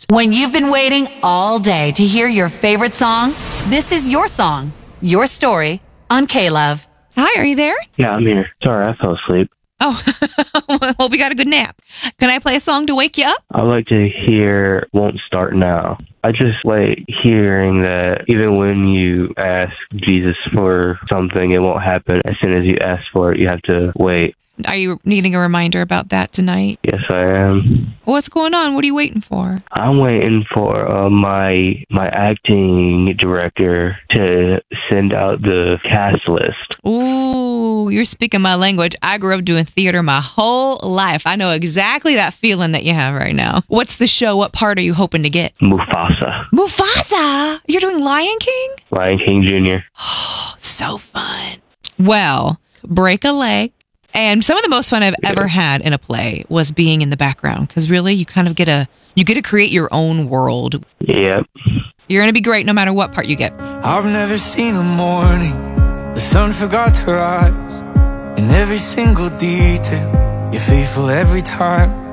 When you've been waiting all day to hear your favorite song, this is your song, your story on K-Love. Hi, are you there? Yeah, I'm here. Sorry, I fell asleep. Oh, well, we got a good nap. Can I play a song to wake you up? I like to hear Won't Start Now. I just like hearing that even when you ask Jesus for something, it won't happen. As soon as you ask for it, you have to wait. Are you needing a reminder about that tonight? Yes, I am. What's going on? What are you waiting for? I'm waiting for my acting director to send out the cast list. Ooh, you're speaking my language. I grew up doing theater my whole life. I know exactly that feeling that you have right now. What's the show? What part are you hoping to get? Mufasa. Mufasa? You're doing Lion King? Lion King Jr. Oh, so fun. Well, break a leg. And some of the most fun I've ever had in a play was being in the background, because really you kind of get to create your own world. Yep. You're going to be great no matter what part you get. I've never seen a morning the sun forgot to rise. In every single detail, you're faithful every time.